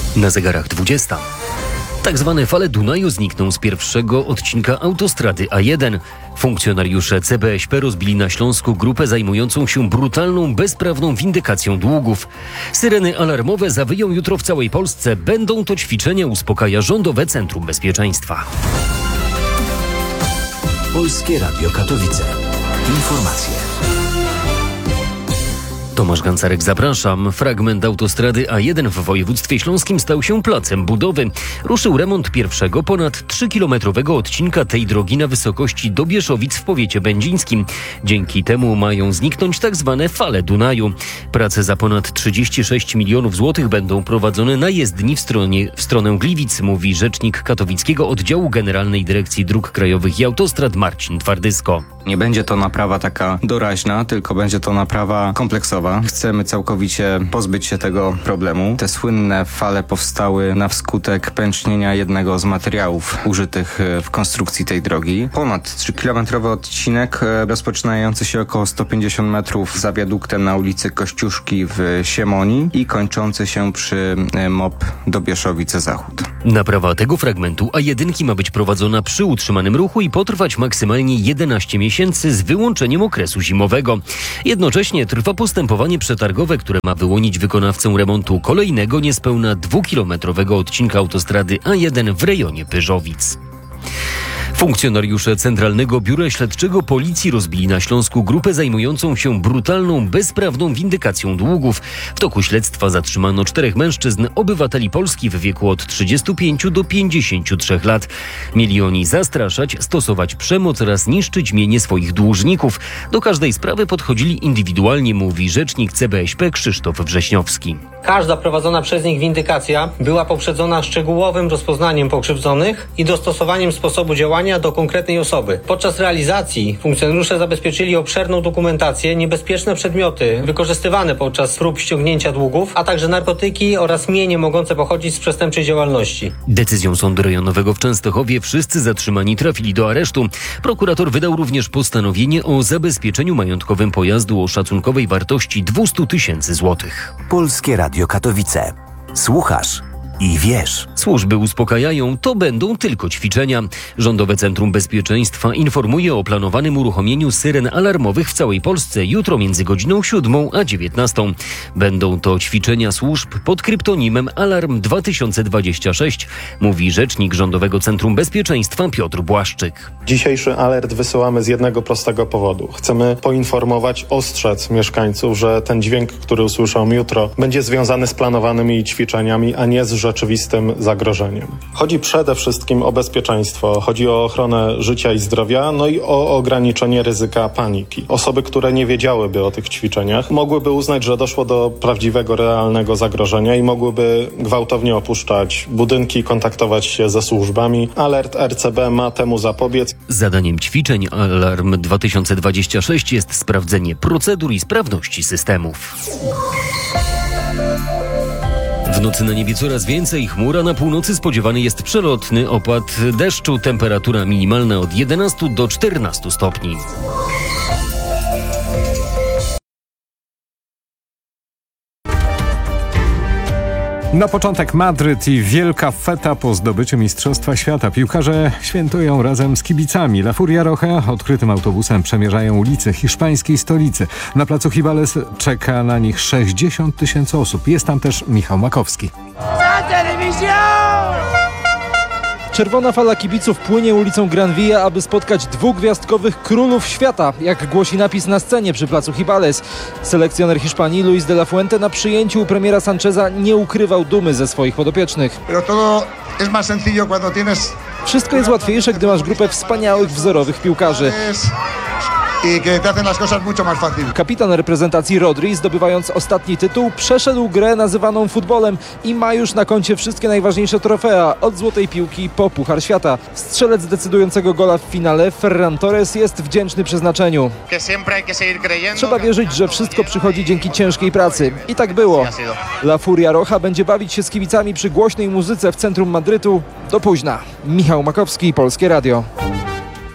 Na zegarach 20. Tak zwane fale Dunaju znikną z pierwszego odcinka autostrady A1. Funkcjonariusze CBŚP rozbili na Śląsku grupę zajmującą się brutalną, bezprawną windykacją długów. Syreny alarmowe zawyją jutro w całej Polsce. Będą to ćwiczenia, uspokaja Rządowe Centrum Bezpieczeństwa. Polskie Radio Katowice. Informacje. Tomasz Gancarek, zapraszam. Fragment autostrady A1 w województwie śląskim stał się placem budowy. Ruszył remont pierwszego, ponad 3-kilometrowego odcinka tej drogi na wysokości Dobieszowic w powiecie będzińskim. Dzięki temu mają zniknąć tak zwane fale Dunaju. Prace za ponad 36 milionów złotych będą prowadzone na jezdni w stronę Gliwic, mówi rzecznik katowickiego oddziału Generalnej Dyrekcji Dróg Krajowych i Autostrad Marcin Twardysko. Nie będzie to naprawa taka doraźna, tylko będzie to naprawa kompleksowa. Chcemy całkowicie pozbyć się tego problemu. Te słynne fale powstały na skutek pęcznienia jednego z materiałów użytych w konstrukcji tej drogi. Ponad 3-kilometrowy odcinek rozpoczynający się około 150 metrów za wiaduktem na ulicy Kościuszki w Siemoni i kończący się przy MOP Dobieszowice Zachód. Naprawa tego fragmentu A1 ma być prowadzona przy utrzymanym ruchu i potrwać maksymalnie 11 miesięcy z wyłączeniem okresu zimowego. Jednocześnie trwa postępowanie przetargowe, które ma wyłonić wykonawcę remontu kolejnego niespełna 2-kilometrowego odcinka autostrady A1 w rejonie Pyrzowic. Funkcjonariusze Centralnego Biura Śledczego Policji rozbili na Śląsku grupę zajmującą się brutalną, bezprawną windykacją długów. W toku śledztwa zatrzymano 4 mężczyzn, obywateli Polski w wieku od 35 do 53 lat. Mieli oni zastraszać, stosować przemoc oraz niszczyć mienie swoich dłużników. Do każdej sprawy podchodzili indywidualnie, mówi rzecznik CBŚP Krzysztof Wrześniowski. Każda prowadzona przez nich windykacja była poprzedzona szczegółowym rozpoznaniem pokrzywdzonych i dostosowaniem sposobu działania do konkretnej osoby. Podczas realizacji funkcjonariusze zabezpieczyli obszerną dokumentację, niebezpieczne przedmioty wykorzystywane podczas prób ściągnięcia długów, a także narkotyki oraz mienie mogące pochodzić z przestępczej działalności. Decyzją Sądu Rejonowego w Częstochowie wszyscy zatrzymani trafili do aresztu. Prokurator wydał również postanowienie o zabezpieczeniu majątkowym pojazdu o szacunkowej wartości 200 tysięcy złotych. Polskie Radio Katowice. Słuchasz i wiesz. Służby uspokajają, to będą tylko ćwiczenia. Rządowe Centrum Bezpieczeństwa informuje o planowanym uruchomieniu syren alarmowych w całej Polsce jutro między godziną 7 a 19. Będą to ćwiczenia służb pod kryptonimem Alarm 2026, mówi rzecznik Rządowego Centrum Bezpieczeństwa Piotr Błaszczyk. Dzisiejszy alert wysyłamy z jednego prostego powodu. Chcemy poinformować, ostrzec mieszkańców, że ten dźwięk, który usłyszą jutro, będzie związany z planowanymi ćwiczeniami, a nie z rzeczywistym zagrożeniem. Chodzi przede wszystkim o bezpieczeństwo, chodzi o ochronę życia i zdrowia, no i o ograniczenie ryzyka paniki. Osoby, które nie wiedziałyby o tych ćwiczeniach, mogłyby uznać, że doszło do prawdziwego, realnego zagrożenia i mogłyby gwałtownie opuszczać budynki, kontaktować się ze służbami. Alert RCB ma temu zapobiec. Zadaniem ćwiczeń Alarm 2026 jest sprawdzenie procedur i sprawności systemów. W nocy na niebie coraz więcej chmur, a na północy spodziewany jest przelotny opad deszczu. Temperatura minimalna od 11 do 14 stopni. Na początek Madryt i wielka feta po zdobyciu Mistrzostwa Świata. Piłkarze świętują razem z kibicami. La Furia Roja odkrytym autobusem przemierzają ulice hiszpańskiej stolicy. Na placu Hibales czeka na nich 60 tysięcy osób. Jest tam też Michał Makowski. Czerwona fala kibiców płynie ulicą Gran Via, aby spotkać dwugwiazdkowych królów świata, jak głosi napis na scenie przy placu Hibales. Selekcjoner Hiszpanii Luis de la Fuente na przyjęciu u premiera Sancheza nie ukrywał dumy ze swoich podopiecznych. Wszystko jest łatwiejsze, gdy masz grupę wspaniałych, wzorowych piłkarzy. Kapitan reprezentacji Rodri, zdobywając ostatni tytuł, przeszedł grę nazywaną futbolem i ma już na koncie wszystkie najważniejsze trofea, od złotej piłki po Puchar Świata. Strzelec decydującego gola w finale, Ferran Torres, jest wdzięczny przeznaczeniu. Trzeba wierzyć, że wszystko przychodzi dzięki ciężkiej pracy. I tak było. La Furia Roja będzie bawić się z kibicami przy głośnej muzyce w centrum Madrytu do późna. Michał Makowski, Polskie Radio.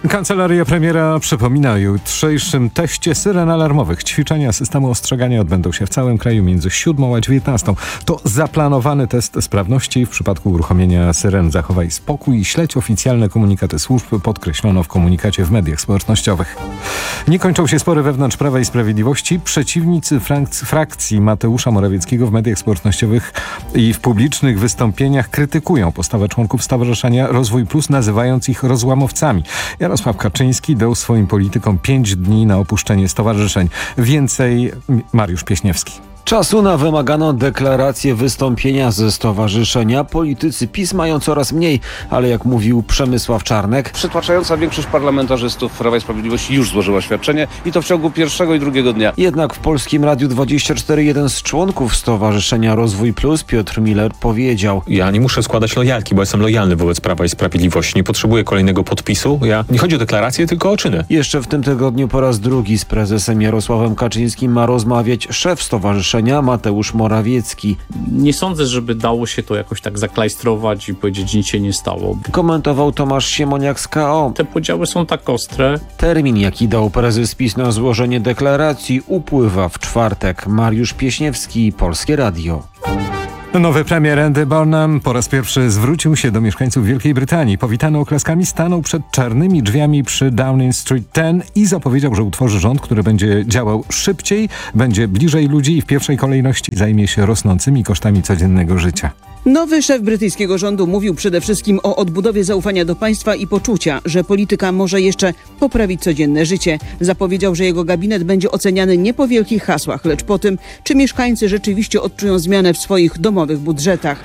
Kancelaria premiera przypomina o jutrzejszym teście syren alarmowych. Ćwiczenia systemu ostrzegania odbędą się w całym kraju między 7 a 19. To zaplanowany test sprawności. W przypadku uruchomienia syren zachowaj spokój i śledź oficjalne komunikaty służb, podkreślono w komunikacie w mediach społecznościowych. Nie kończą się spory wewnątrz Prawa i Sprawiedliwości. Przeciwnicy frakcji Mateusza Morawieckiego w mediach społecznościowych i w publicznych wystąpieniach krytykują postawę członków Stowarzyszenia Rozwój Plus, nazywając ich rozłamowcami. Jarosław Kaczyński dał swoim politykom 5 dni na opuszczenie stowarzyszeń. Więcej Mariusz Pieśniewski. Czasu na wymaganą deklarację wystąpienia ze stowarzyszenia politycy PiS mają coraz mniej, ale jak mówił Przemysław Czarnek, przytłaczająca większość parlamentarzystów Prawa i Sprawiedliwości już złożyła świadczenie i to w ciągu pierwszego i drugiego dnia. Jednak w Polskim Radiu 24 jeden z członków Stowarzyszenia Rozwój Plus, Piotr Miller, powiedział: Ja nie muszę składać lojalki, bo jestem lojalny wobec Prawa i Sprawiedliwości. Nie potrzebuję kolejnego podpisu. Nie chodzi o deklarację, tylko o czyny. Jeszcze w tym tygodniu po raz drugi z prezesem Jarosławem Kaczyńskim ma rozmawiać szef stowarzyszenia Mateusz Morawiecki. Nie sądzę, żeby dało się to jakoś tak zaklajstrować i powiedzieć, nic się nie stało. Komentował Tomasz Siemoniak z KO. Te podziały są tak ostre. Termin, jaki dał prezes PiS na złożenie deklaracji, upływa w czwartek. Mariusz Pieśniewski, Polskie Radio. Nowy premier Andy Burnham po raz pierwszy zwrócił się do mieszkańców Wielkiej Brytanii. Powitany oklaskami stanął przed czarnymi drzwiami przy Downing Street 10 i zapowiedział, że utworzy rząd, który będzie działał szybciej, będzie bliżej ludzi i w pierwszej kolejności zajmie się rosnącymi kosztami codziennego życia. Nowy szef brytyjskiego rządu mówił przede wszystkim o odbudowie zaufania do państwa i poczucia, że polityka może jeszcze poprawić codzienne życie. Zapowiedział, że jego gabinet będzie oceniany nie po wielkich hasłach, lecz po tym, czy mieszkańcy rzeczywiście odczują zmianę w swoich domowych budżetach.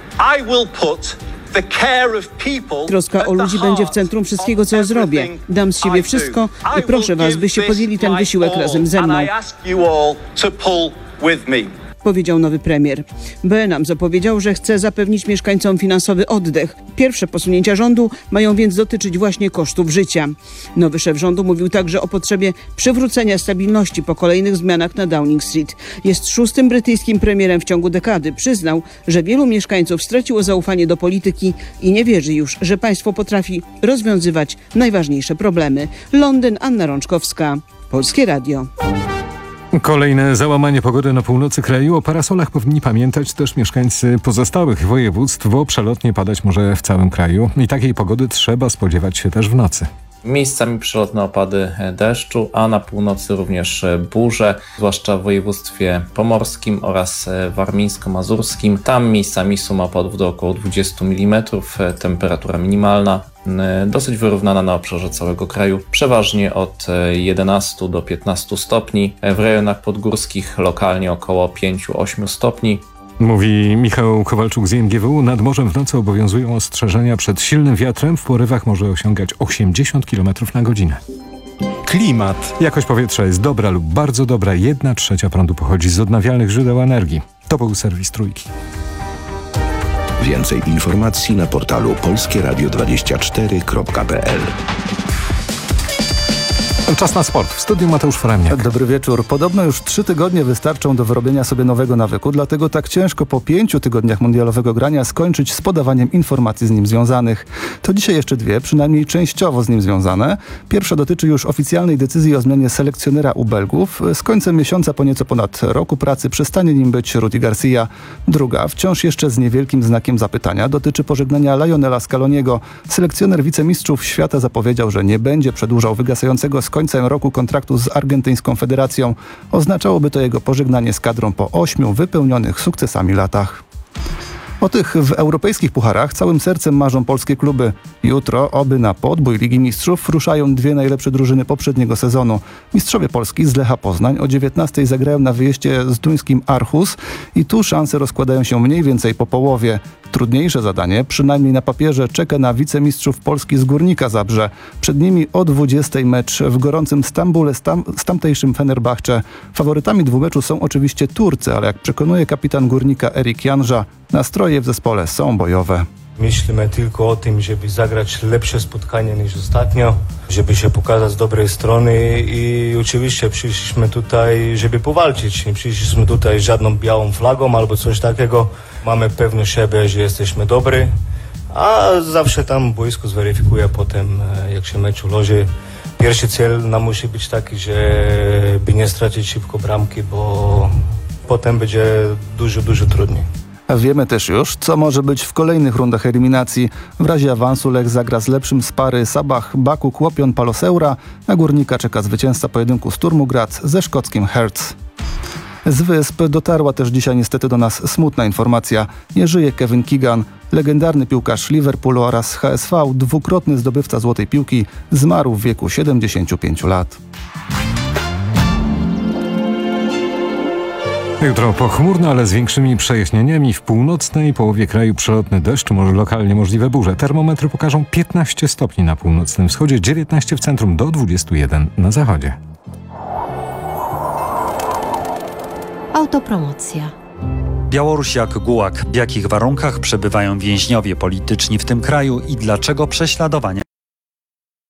Troska o ludzi będzie w centrum wszystkiego, co zrobię. Dam z siebie wszystko i proszę was, byście podjęli ten wysiłek razem ze mną, powiedział nowy premier. Burnham zapowiedział, że chce zapewnić mieszkańcom finansowy oddech. Pierwsze posunięcia rządu mają więc dotyczyć właśnie kosztów życia. Nowy szef rządu mówił także o potrzebie przywrócenia stabilności po kolejnych zmianach na Downing Street. Jest 6. brytyjskim premierem w ciągu dekady. Przyznał, że wielu mieszkańców straciło zaufanie do polityki i nie wierzy już, że państwo potrafi rozwiązywać najważniejsze problemy. Londyn, Anna Rączkowska, Polskie Radio. Kolejne załamanie pogody na północy kraju. O parasolach powinni pamiętać też mieszkańcy pozostałych województw, bo przelotnie padać może w całym kraju i takiej pogody trzeba spodziewać się też w nocy. Miejscami przelotne opady deszczu, a na północy również burze, zwłaszcza w województwie pomorskim oraz warmińsko-mazurskim. Tam miejscami suma opadów do około 20 mm, temperatura minimalna dosyć wyrównana na obszarze całego kraju, przeważnie od 11 do 15 stopni, w rejonach podgórskich lokalnie około 5-8 stopni. Mówi Michał Kowalczuk z IMGW. Nad morzem w nocy obowiązują ostrzeżenia przed silnym wiatrem. W porywach może osiągać 80 km na godzinę. Klimat. Jakość powietrza jest dobra lub bardzo dobra. 1/3 prądu pochodzi z odnawialnych źródeł energii. To był serwis Trójki. Więcej informacji na portalu polskieradio24.pl. Czas na sport. W studiu Mateusz Foremniak. Dobry wieczór. Podobno już 3 tygodnie wystarczą do wyrobienia sobie nowego nawyku, dlatego tak ciężko po 5 tygodniach mundialowego grania skończyć z podawaniem informacji z nim związanych. To dzisiaj jeszcze 2, przynajmniej częściowo z nim związane. Pierwsza dotyczy już oficjalnej decyzji o zmianie selekcjonera u Belgów. Z końcem miesiąca po nieco ponad roku pracy przestanie nim być Rudi Garcia. Druga, wciąż jeszcze z niewielkim znakiem zapytania, dotyczy pożegnania Lionela Scaloniego. Selekcjoner wicemistrzów świata zapowiedział, że nie będzie przedłużał wygasającego z końcem roku kontraktu z argentyńską federacją. Oznaczałoby to jego pożegnanie z kadrą po 8 wypełnionych sukcesami latach. O tych w europejskich pucharach całym sercem marzą polskie kluby. Jutro, oby na podbój Ligi Mistrzów, ruszają 2 najlepsze drużyny poprzedniego sezonu. Mistrzowie Polski z Lecha Poznań o 19:00 zagrają na wyjeździe z duńskim Aarhus i tu szanse rozkładają się mniej więcej po połowie. Trudniejsze zadanie, przynajmniej na papierze, czeka na wicemistrzów Polski z Górnika Zabrze. Przed nimi o 20:00 mecz w gorącym Stambule z tamtejszym Fenerbahce. Faworytami dwumeczu są oczywiście Turcy, ale jak przekonuje kapitan Górnika Erik Janża, nastroje w zespole są bojowe. Myślimy tylko o tym, żeby zagrać lepsze spotkanie niż ostatnio, żeby się pokazać z dobrej strony i oczywiście przyszliśmy tutaj, żeby powalczyć. Nie przyszliśmy tutaj z żadną białą flagą albo coś takiego. Mamy pewność siebie, że jesteśmy dobry, a zawsze tam boisko zweryfikuje potem, jak się mecz ułoży. Pierwszy cel nam musi być taki, żeby nie stracić szybko bramki, bo potem będzie dużo trudniej. Wiemy też już, co może być w kolejnych rundach eliminacji. W razie awansu Lech zagra z lepszym z pary Sabah, Baku, Kłopion, Paloseura. Na Górnika czeka zwycięzca pojedynku Sturmu Graz ze szkockim Hearts. Z Wysp dotarła też dzisiaj niestety do nas smutna informacja. Nie żyje Kevin Keegan, legendarny piłkarz Liverpoolu oraz HSV, dwukrotny zdobywca Złotej Piłki, zmarł w wieku 75 lat. Jutro pochmurno, ale z większymi przejaśnieniami. W północnej połowie kraju przelotny deszcz, może lokalnie możliwe burze. Termometry pokażą 15 stopni na północnym wschodzie, 19 w centrum, do 21 na zachodzie. Autopromocja. Białoruś jak gułag. W jakich warunkach przebywają więźniowie polityczni w tym kraju i dlaczego prześladowania